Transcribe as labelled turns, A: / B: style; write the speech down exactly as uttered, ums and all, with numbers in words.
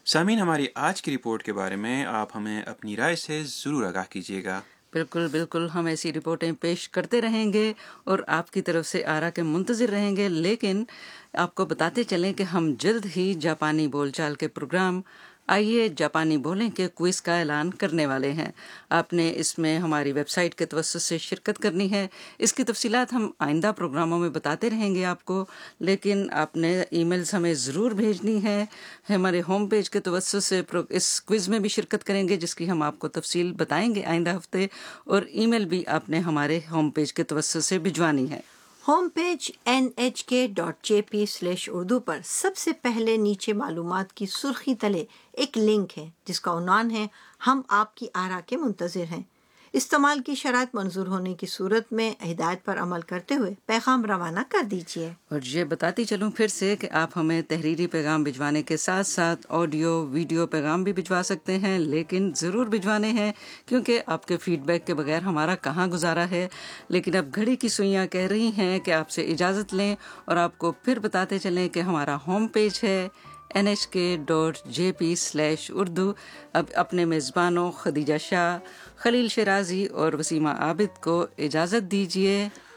A: سامعین، ہماری آج کی رپورٹ کے بارے میں آپ ہمیں اپنی رائے سے ضرور آگاہ کیجیے گا۔
B: بالکل بالکل ہم ایسی رپورٹیں پیش کرتے رہیں گے اور آپ کی طرف سے آراء کے منتظر رہیں گے، لیکن آپ کو بتاتے چلیں کہ ہم جلد ہی جاپانی بول چال کے پروگرام آئیے جاپانی بولیں کے کوئز کا اعلان کرنے والے ہیں۔ آپ نے اس میں ہماری ویب سائٹ کے توسط سے شرکت کرنی ہے۔ اس کی تفصیلات ہم آئندہ پروگراموں میں بتاتے رہیں گے آپ کو، لیکن آپ نے ای میلز ہمیں ضرور بھیجنی ہے۔ ہمارے ہوم پیج کے توسط سے اس کوئز میں بھی شرکت کریں گے، جس کی ہم آپ کو تفصیل بتائیں گے آئندہ ہفتے، اور ای میل بھی آپ نے ہمارے ہوم پیج کے توسط سے بھجوانی ہے۔
C: ہوم پیج این ایچ کے dot J P slash Urdu پر سب سے پہلے نیچے معلومات کی سرخی تلے ایک لنک ہے جس کا عنوان ہے ہم آپ کی آراء کے منتظر ہیں۔ استعمال کی شرائط منظور ہونے کی صورت میں ہدایت پر عمل کرتے ہوئے پیغام روانہ کر دیجیے۔
B: اور یہ بتاتی چلوں پھر سے کہ آپ ہمیں تحریری پیغام بھجوانے کے ساتھ ساتھ آڈیو ویڈیو پیغام بھی بھجوا سکتے ہیں، لیکن ضرور بھجوانے ہیں کیونکہ آپ کے فیڈ بیک کے بغیر ہمارا کہاں گزارا ہے۔ لیکن اب گھڑی کی سوئیاں کہہ رہی ہیں کہ آپ سے اجازت لیں اور آپ کو پھر بتاتے چلیں کہ ہمارا ہوم پیج ہے این ایچ کے dot J P slash Urdu. اب اپنے میزبانوں خدیجہ شاہ، خلیل شیرازی اور وسیمہ عابد کو اجازت دیجیے۔